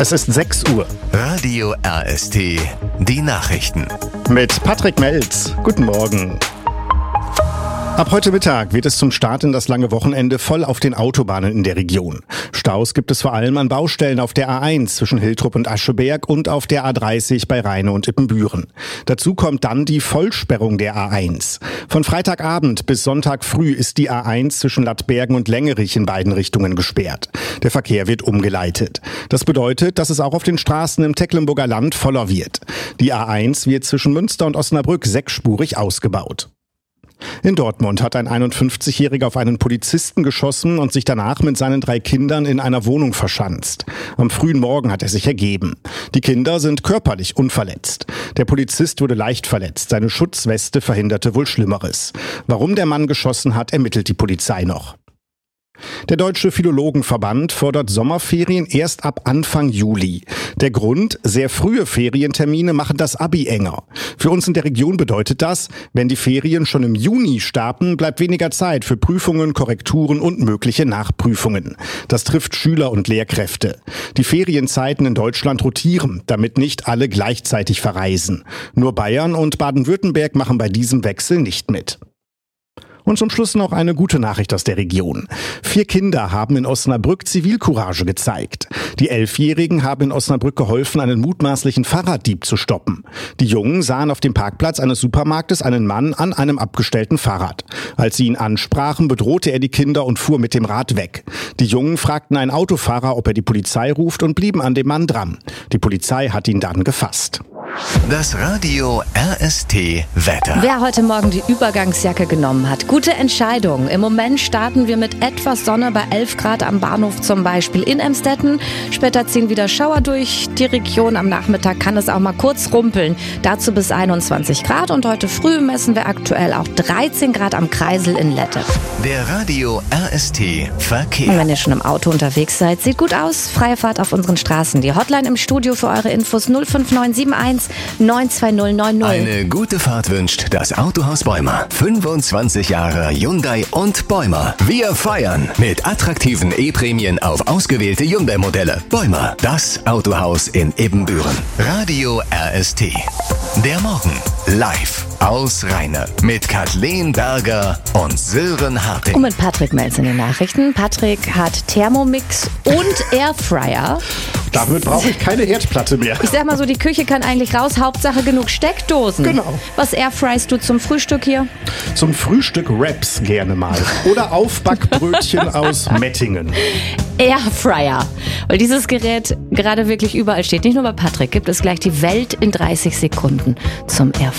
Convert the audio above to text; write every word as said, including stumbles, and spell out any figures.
Es ist sechs Uhr. Radio R S T, die Nachrichten. Mit Patrick Melz. Guten Morgen. Ab heute Mittag wird es zum Start in das lange Wochenende voll auf den Autobahnen in der Region. Staus gibt es vor allem an Baustellen auf der A eins zwischen Hiltrup und Ascheberg und auf der A dreißig bei Rheine und Ippenbüren. Dazu kommt dann die Vollsperrung der A eins. Von Freitagabend bis Sonntag früh ist die A eins zwischen Lattbergen und Längerich in beiden Richtungen gesperrt. Der Verkehr wird umgeleitet. Das bedeutet, dass es auch auf den Straßen im Tecklenburger Land voller wird. Die A eins wird zwischen Münster und Osnabrück sechsspurig ausgebaut. In Dortmund hat ein einundfünfzigjähriger auf einen Polizisten geschossen und sich danach mit seinen drei Kindern in einer Wohnung verschanzt. Am frühen Morgen hat er sich ergeben. Die Kinder sind körperlich unverletzt. Der Polizist wurde leicht verletzt. Seine Schutzweste verhinderte wohl Schlimmeres. Warum der Mann geschossen hat, ermittelt die Polizei noch. Der Deutsche Philologenverband fordert Sommerferien erst ab Anfang Juli. Der Grund: sehr frühe Ferientermine machen das Abi enger. Für uns in der Region bedeutet das, wenn die Ferien schon im Juni starten, bleibt weniger Zeit für Prüfungen, Korrekturen und mögliche Nachprüfungen. Das trifft Schüler und Lehrkräfte. Die Ferienzeiten in Deutschland rotieren, damit nicht alle gleichzeitig verreisen. Nur Bayern und Baden-Württemberg machen bei diesem Wechsel nicht mit. Und zum Schluss noch eine gute Nachricht aus der Region. Vier Kinder haben in Osnabrück Zivilcourage gezeigt. Die Elfjährigen haben in Osnabrück geholfen, einen mutmaßlichen Fahrraddieb zu stoppen. Die Jungen sahen auf dem Parkplatz eines Supermarktes einen Mann an einem abgestellten Fahrrad. Als sie ihn ansprachen, bedrohte er die Kinder und fuhr mit dem Rad weg. Die Jungen fragten einen Autofahrer, ob er die Polizei ruft, und blieben an dem Mann dran. Die Polizei hat ihn dann gefasst. Das Radio R S T Wetter. Wer heute Morgen die Übergangsjacke genommen hat, gute Entscheidung. Im Moment starten wir mit etwas Sonne bei elf Grad am Bahnhof zum Beispiel in Emstetten. Später ziehen wieder Schauer durch die Region. Am Nachmittag kann es auch mal kurz rumpeln. Dazu bis einundzwanzig Grad. Und heute früh messen wir aktuell auch dreizehn Grad am Kreisel in Lette. Der Radio R S T Verkehr. Und wenn ihr schon im Auto unterwegs seid, sieht gut aus. Freie Fahrt auf unseren Straßen. Die Hotline im Studio für eure Infos null fünf neun sieben eins neun zwei null neun null. Eine gute Fahrt wünscht das Autohaus Bäumer. fünfundzwanzig Jahre Hyundai und Bäumer. Wir feiern mit attraktiven E-Prämien auf ausgewählte Hyundai-Modelle. Bäumer, das Autohaus in Ippenbüren. Radio R S T. Der Morgen live aus Rheine mit Kathleen Berger und Sören Harting. Und mit Patrick Melz in den Nachrichten. Patrick hat Thermomix und Airfryer. Damit brauche ich keine Herdplatte mehr. Ich sag mal so, die Küche kann eigentlich raus, Hauptsache genug Steckdosen. Genau. Was airfryst du zum Frühstück hier? Zum Frühstück Wraps gerne mal. Oder Aufbackbrötchen aus Mettingen. Airfryer. Weil dieses Gerät gerade wirklich überall steht. Nicht nur bei Patrick, gibt es gleich die Welt in dreißig Sekunden zum Airfryer.